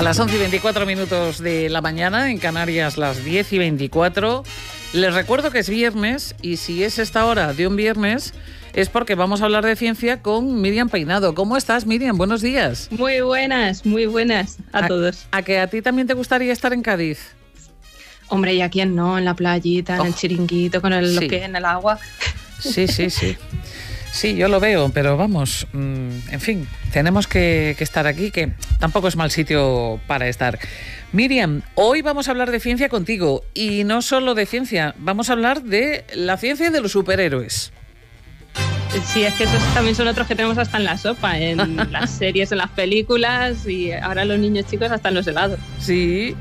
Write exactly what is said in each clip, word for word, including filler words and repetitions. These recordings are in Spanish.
A las once y veinticuatro minutos de la mañana, en Canarias las diez y veinticuatro. Les recuerdo que es viernes y si es esta hora de un viernes es porque vamos a hablar de ciencia con Miriam Peinado. ¿Cómo estás, Miriam? Buenos días. Muy buenas, muy buenas a, a todos. ¿A que a ti también te gustaría estar en Cádiz? Hombre, ¿y a quién no? En la playita, en oh, el chiringuito, con el, sí. los pies en el agua. Sí, sí, sí. Sí, yo lo veo, pero vamos, mmm, en fin, tenemos que, que estar aquí, que tampoco es mal sitio para estar. Miriam, hoy vamos a hablar de ciencia contigo, y no solo de ciencia, vamos a hablar de la ciencia de los superhéroes. Sí, es que esos también son otros que tenemos hasta en la sopa, en las series, en las películas, y ahora los niños chicos hasta en los helados. Sí.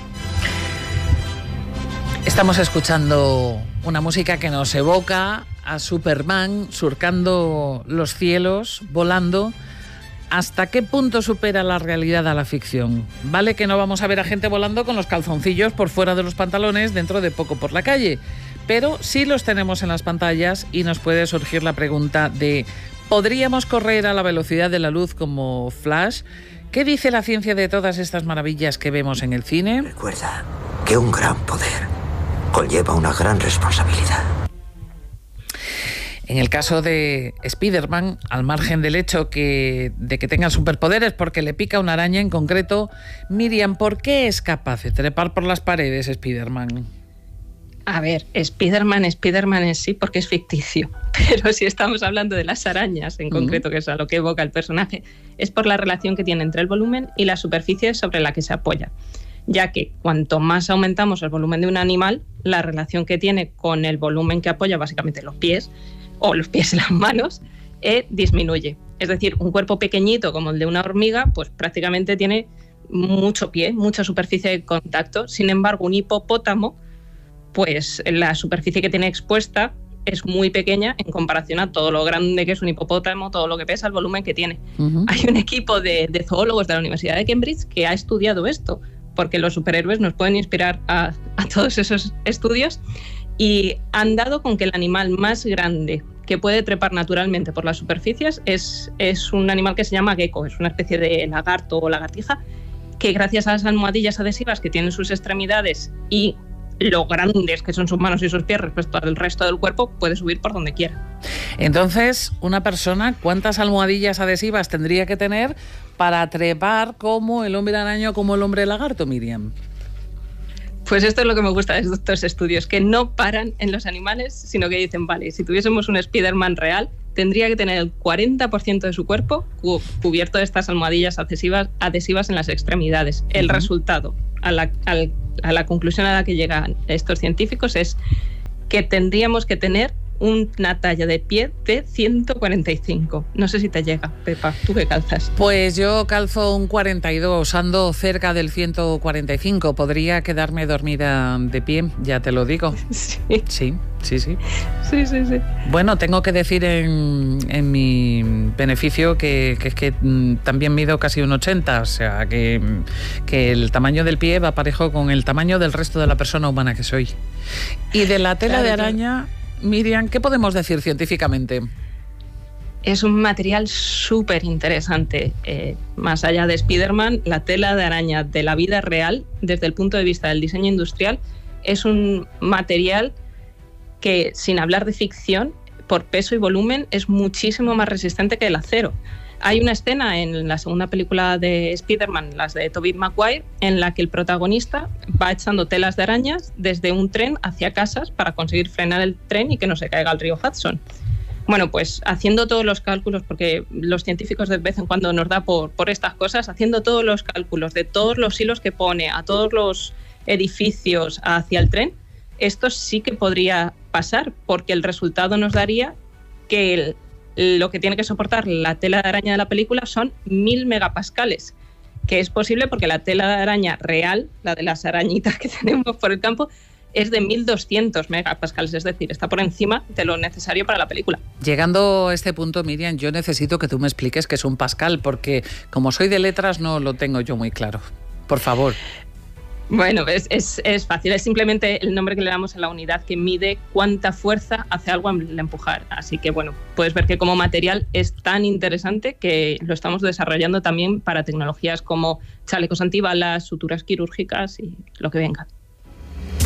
Estamos escuchando una música que nos evoca a Superman surcando los cielos, volando. ¿Hasta qué punto supera la realidad a la ficción? Vale que no vamos a ver a gente volando con los calzoncillos por fuera de los pantalones dentro de poco por la calle, pero sí los tenemos en las pantallas y nos puede surgir la pregunta de ¿podríamos correr a la velocidad de la luz como Flash? ¿Qué dice la ciencia de todas estas maravillas que vemos en el cine? Recuerda que un gran poder conlleva una gran responsabilidad. En el caso de Spiderman, al margen del hecho que, de que tenga superpoderes porque le pica una araña en concreto, Miriam, ¿por qué es capaz de trepar por las paredes Spiderman? A ver, Spiderman, Spiderman es sí porque es ficticio, pero si estamos hablando de las arañas en concreto, mm. que es a lo que evoca el personaje, es por la relación que tiene entre el volumen y la superficie sobre la que se apoya, ya que cuanto más aumentamos el volumen de un animal, la relación que tiene con el volumen que apoya, básicamente los pies, o los pies y las manos, eh, disminuye. Es decir, un cuerpo pequeñito como el de una hormiga, pues prácticamente tiene mucho pie, mucha superficie de contacto. Sin embargo, un hipopótamo, pues la superficie que tiene expuesta es muy pequeña en comparación a todo lo grande que es un hipopótamo, todo lo que pesa, el volumen que tiene. Uh-huh. Hay un equipo de, de zoólogos de la Universidad de Cambridge que ha estudiado esto, porque los superhéroes nos pueden inspirar a, a todos esos estudios, y han dado con que el animal más grande que puede trepar naturalmente por las superficies es, es un animal que se llama gecko, es una especie de lagarto o lagartija, que gracias a las almohadillas adhesivas que tienen sus extremidades y lo grandes que son sus manos y sus pies respecto al resto del cuerpo, puede subir por donde quiera. Entonces, una persona, ¿cuántas almohadillas adhesivas tendría que tener para trepar como el hombre araña o como el hombre lagarto, Miriam? Pues esto es lo que me gusta de estos estudios, que no paran en los animales, sino que dicen, vale, si tuviésemos un Spiderman real, tendría que tener el cuarenta por ciento de su cuerpo cu- cubierto de estas almohadillas adhesivas, adhesivas en las extremidades. El uh-huh. resultado, a la, al, a la conclusión a la que llegan estos científicos, es que tendríamos que tener una talla de pie de ciento cuarenta y cinco. No sé si te llega, Pepa. ¿Tú qué calzas? Pues yo calzo un cuarenta y dos, ando cerca del ciento cuarenta y cinco. Podría quedarme dormida de pie, ya te lo digo. Sí. Sí, sí, sí. Sí, sí, sí. Bueno, tengo que decir en, en mi beneficio que, que es que mm, también mido casi un ochenta, o sea, que, que el tamaño del pie va parejo con el tamaño del resto de la persona humana que soy. Y de la tela claro, de araña... Miriam, ¿qué podemos decir científicamente? Es un material súper interesante. Eh, más allá de Spiderman, la tela de araña de la vida real, desde el punto de vista del diseño industrial, es un material que, sin hablar de ficción, por peso y volumen, es muchísimo más resistente que el acero. Hay una escena en la segunda película de Spiderman, las de Tobey Maguire, en la que el protagonista va echando telas de arañas desde un tren hacia casas para conseguir frenar el tren y que no se caiga al río Hudson. Bueno, pues haciendo todos los cálculos, porque los científicos de vez en cuando nos da por, por estas cosas, haciendo todos los cálculos de todos los hilos que pone a todos los edificios hacia el tren, esto sí que podría pasar, porque el resultado nos daría que el lo que tiene que soportar la tela de araña de la película son mil megapascales, que es posible porque la tela de araña real, la de las arañitas que tenemos por el campo, es de mil doscientos megapascales, es decir, está por encima de lo necesario para la película. Llegando a este punto, Miriam, yo necesito que tú me expliques qué es un pascal, porque como soy de letras no lo tengo yo muy claro. Por favor. Bueno, es, es, es fácil, es simplemente el nombre que le damos a la unidad que mide cuánta fuerza hace algo al empujar. Así que bueno, puedes ver que como material es tan interesante que lo estamos desarrollando también para tecnologías como chalecos antibalas, suturas quirúrgicas y lo que venga.